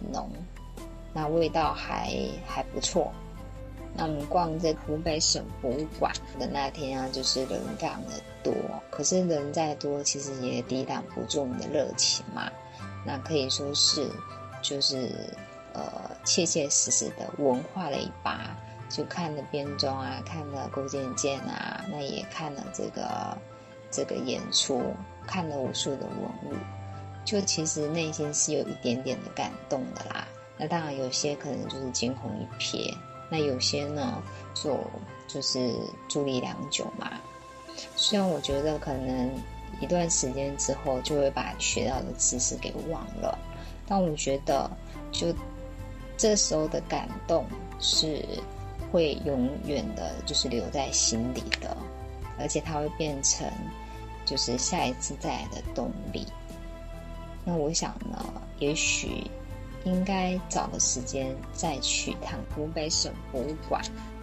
浓，那味道还不错。那我们逛这湖北省博物馆的那天啊，就是人非常的多，可是人再多，其实也抵挡不住我们的热情嘛。那可以说是就是切切实实的文化了一把，就看了编钟啊，看了郭渐渐啊，那也看了这个演出，看了无数的文物，就其实内心是有一点点的感动的啦。那当然有些可能就是惊鸿一瞥，那有些呢就是伫立良久嘛。虽然我觉得可能一段时间之后就会把学到的知识给忘了，但我觉得就这时候的感动是会永远的就是留在心里的，而且它会变成就是下一次再来的动力。那我想呢，也许应该找个时间再去趟湖北省博物馆，